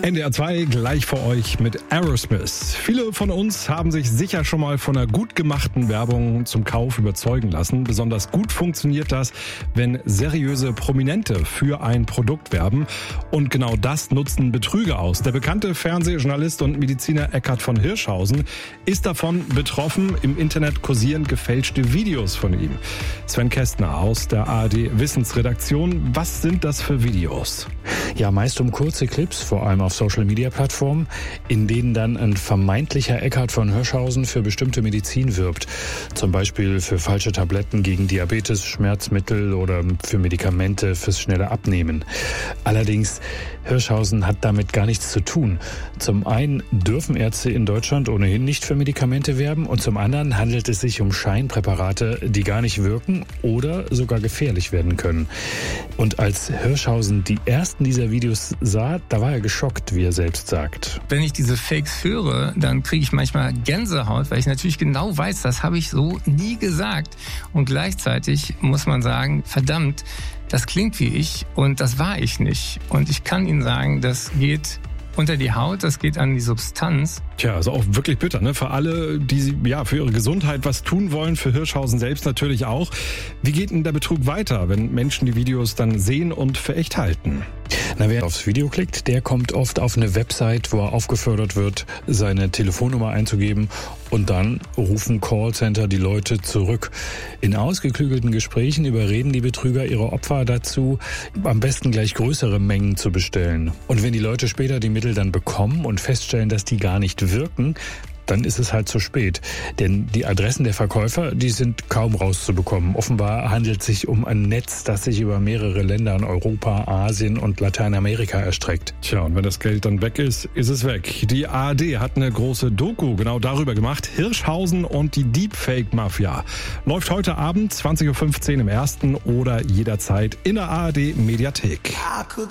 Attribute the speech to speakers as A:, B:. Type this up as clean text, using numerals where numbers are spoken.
A: NDR 2 gleich vor euch mit Aerosmith. Viele von uns haben sich sicher schon mal von einer gut gemachten Werbung zum Kauf überzeugen lassen. Besonders gut funktioniert das, wenn seriöse Prominente für ein Produkt werben. Und genau das nutzen Betrüger aus. Der bekannte Fernsehjournalist und Mediziner Eckhard von Hirschhausen ist davon betroffen. Im Internet kursieren gefälschte Videos von ihm. Sven Kästner aus der ARD Wissensredaktion. Was sind das für Videos?
B: Ja, meist um kurze Clips, vor allem auf Social-Media-Plattformen, in denen dann ein vermeintlicher Eckhard von Hirschhausen für bestimmte Medizin wirbt. Zum Beispiel für falsche Tabletten gegen Diabetes, Schmerzmittel oder für Medikamente fürs schnelle Abnehmen. Allerdings, Hirschhausen hat damit gar nichts zu tun. Zum einen dürfen Ärzte in Deutschland ohnehin nicht für Medikamente werben und zum anderen handelt es sich um Scheinpräparate, die gar nicht wirken oder sogar gefährlich werden können. Und als Hirschhausen die ersten dieser Videos sah, da war er geschockt, wie er selbst sagt.
C: Wenn ich diese Fakes höre, dann kriege ich manchmal Gänsehaut, weil ich natürlich genau weiß, das habe ich so nie gesagt. Und gleichzeitig muss man sagen, verdammt, das klingt wie ich und das war ich nicht. Und ich kann Ihnen sagen, das geht unter die Haut, das geht an die Substanz.
A: Tja, also auch wirklich bitter, ne? Für alle, die ja für ihre Gesundheit was tun wollen, für Hirschhausen selbst natürlich auch. Wie geht denn der Betrug weiter, wenn Menschen die Videos dann sehen und für echt halten?
B: Na, wer aufs Video klickt, der kommt oft auf eine Website, wo er aufgefordert wird, seine Telefonnummer einzugeben und dann rufen Callcenter die Leute zurück. In ausgeklügelten Gesprächen überreden die Betrüger ihre Opfer dazu, am besten gleich größere Mengen zu bestellen. Und wenn die Leute später die Mittel dann bekommen und feststellen, dass die gar nicht wirken, dann ist es halt zu spät. Denn die Adressen der Verkäufer, die sind kaum rauszubekommen. Offenbar handelt es sich um ein Netz, das sich über mehrere Länder in Europa, Asien und Lateinamerika erstreckt.
A: Tja, und wenn das Geld dann weg ist, ist es weg. Die ARD hat eine große Doku genau darüber gemacht. Hirschhausen und die Deepfake-Mafia. Läuft heute Abend 20.15 Uhr im Ersten oder jederzeit in der ARD Mediathek.
D: I could